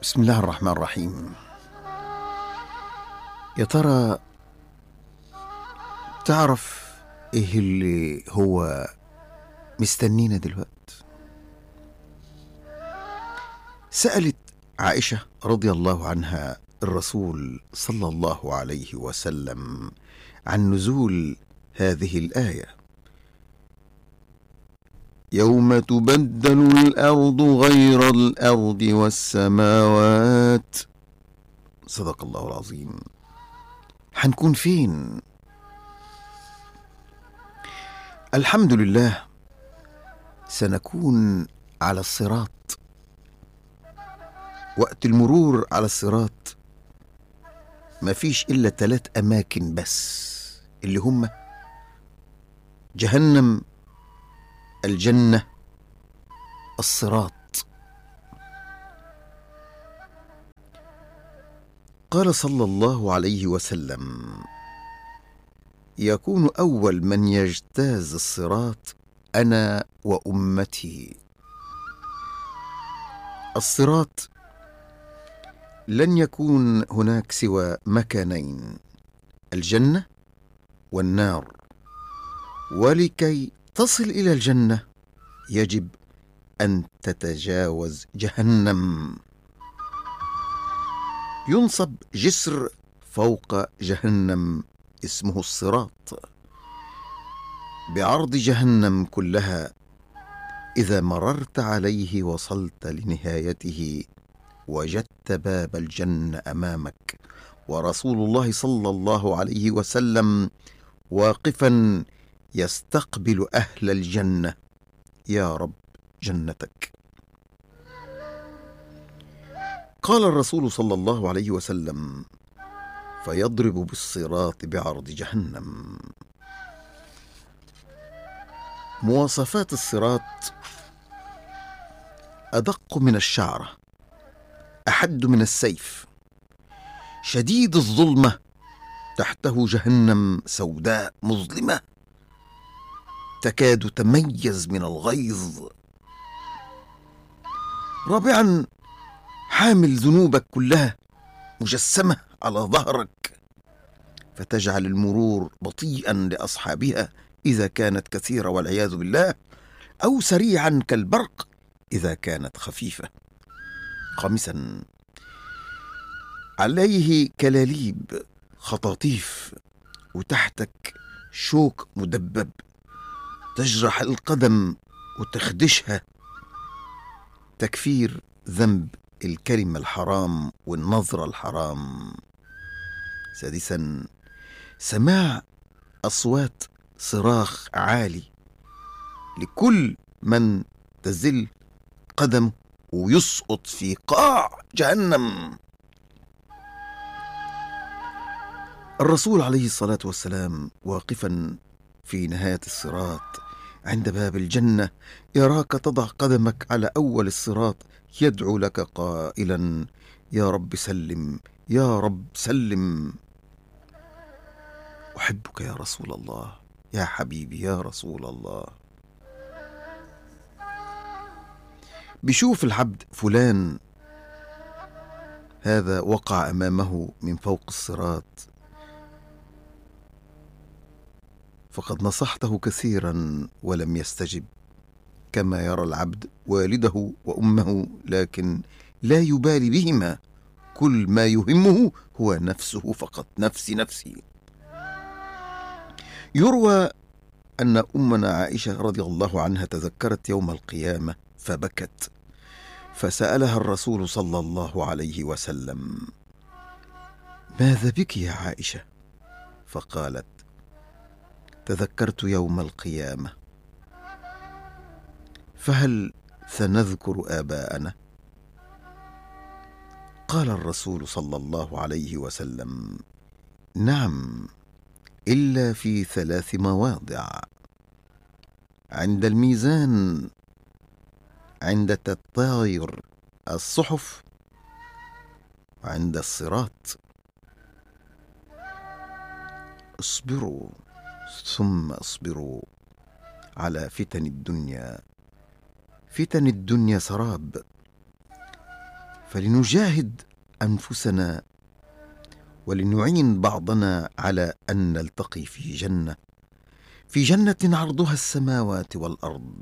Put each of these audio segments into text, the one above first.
بسم الله الرحمن الرحيم. يا ترى تعرف ايه اللي هو مستنينا دلوقتي؟ سألت عائشة رضي الله عنها الرسول صلى الله عليه وسلم عن نزول هذه الآية: يوم تبدل الأرض غير الأرض والسماوات. صدق الله العظيم. حنكون فين؟ الحمد لله سنكون على الصراط. وقت المرور على الصراط ما فيش إلا 3 أماكن بس، اللي هم جهنم، الجنة، الصراط. قال صلى الله عليه وسلم: يكون أول من يجتاز الصراط أنا وأمتي. الصراط لن يكون هناك سوى مكانين: الجنة والنار. ولكي تصل إلى الجنة يجب أن تتجاوز جهنم. ينصب جسر فوق جهنم اسمه الصراط بعرض جهنم كلها. إذا مررت عليه وصلت لنهايته وجدت باب الجنة أمامك، ورسول الله صلى الله عليه وسلم واقفا يستقبل أهل الجنة: يا رب جنتك. قال الرسول صلى الله عليه وسلم: فيضرب بالصراط بعرض جهنم. مواصفات الصراط: أدق من الشعرة، أحد من السيف، شديد الظلمة، تحته جهنم سوداء مظلمة تكاد تميز من الغيظ. رابعا: حامل ذنوبك كلها مجسمة على ظهرك، فتجعل المرور بطيئا لأصحابها إذا كانت كثيرة والعياذ بالله، أو سريعا كالبرق إذا كانت خفيفة. خامسا: عليه كلاليب، خطاطيف، وتحتك شوك مدبب تجرح القدم وتخدشها، تكفير ذنب الكلمة الحرام والنظرة الحرام. سادسا: سماع أصوات صراخ عالي لكل من تزل قدمه ويسقط في قاع جهنم. الرسول عليه الصلاة والسلام واقفا في نهاية الصراط عند باب الجنة يراك تضع قدمك على أول الصراط، يدعو لك قائلا: يا رب سلم، يا رب سلم. أحبك يا رسول الله، يا حبيبي يا رسول الله. بيشوف العبد فلان هذا وقع أمامه من فوق الصراط، فقد نصحته كثيرا ولم يستجب، كما يرى العبد والده وأمه لكن لا يبالي بهما، كل ما يهمه هو نفسه فقط، نفسي نفسي. يروى أن أمنا عائشة رضي الله عنها تذكرت يوم القيامة فبكت، فسألها الرسول صلى الله عليه وسلم: ماذا بك يا عائشة؟ فقالت: تذكرت يوم القيامة، فهل سنذكر آباءنا؟ قال الرسول صلى الله عليه وسلم: نعم، إلا في 3 مواضع: عند الميزان، عند تطاير الصحف، وعند الصراط. اصبروا ثم اصبروا على فتن الدنيا، فتن الدنيا سراب، فلنجاهد أنفسنا ولنعين بعضنا على أن نلتقي في جنة عرضها السماوات والأرض.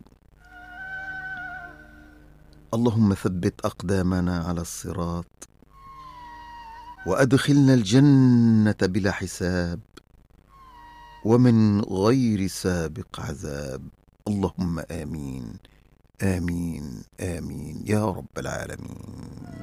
اللهم ثبت أقدامنا على الصراط وأدخلنا الجنة بلا حساب ومن غير سابق عذاب. اللهم آمين آمين آمين يا رب العالمين.